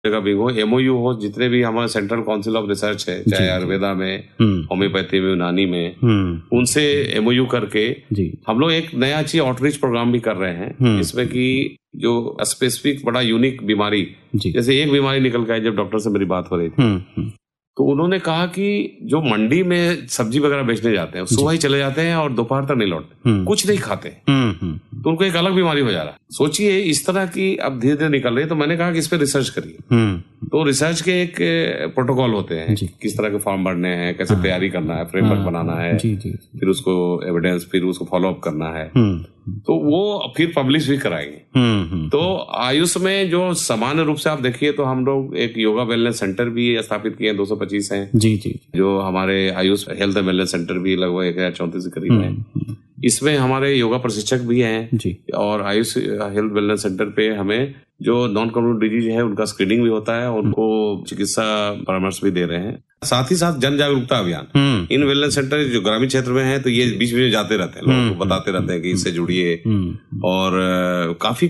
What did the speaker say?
जगह भी हो, MOU हो, जितने भी हमारे सेंट्रल काउंसिल ऑफ रिसर्च है, चाहे आयुर्वेदा में, होम्योपैथी में, यूनानी में, उनसे MOU करके हम लोग एक नया चीज आउटरीच प्रोग्राम भी कर रहे हैं, जिसमें कि जो स्पेसिफिक बड़ा यूनिक बीमारी, जैसे एक बीमारी निकल के आई जब डॉक्टर से मेरी बात हो रही थी, तो उन्होंने कहा कि जो मंडी में सब्जी वगैरह बेचने जाते हैं, सुबह ही चले जाते हैं और दोपहर तक नहीं लौटते, कुछ नहीं खाते, तो उनको एक अलग बीमारी हो जा रहा है। सोचिए इस तरह की अब धीरे धीरे निकल रही है। तो मैंने कहा कि इस पे रिसर्च करिए। तो रिसर्च के एक प्रोटोकॉल होते हैं, किस तरह के फॉर्म भरने हैं, कैसे तैयारी करना है, फ्रेमवर्क बनाना है, फिर उसको एविडेंस, फिर उसको फॉलो अप करना है, तो वो फिर पब्लिश भी कराएंगे। तो आयुष में जो सामान्य रूप से आप देखिए तो हम लोग एक योगा वेलनेस सेंटर भी स्थापित किए, 225 हैं जो हमारे Ayush health and wellness centre भी लगभग 1034 के करीब है। इसमें हमारे योगा प्रशिक्षक भी हैं और आयुष हेल्थ वेलनेस सेंटर पे हमें जो नॉन कम्युनिकेबल डिजीज है उनका स्क्रीनिंग भी होता है, उनको चिकित्सा परामर्श भी दे रहे हैं। साथ ही साथ जन जागरूकता अभियान इन वेलनेस सेंटर जो ग्रामीण क्षेत्र में है, तो ये बीच में जाते रहते हैं, लोगों को बताते रहते हैं कि इससे जुड़िए, और काफी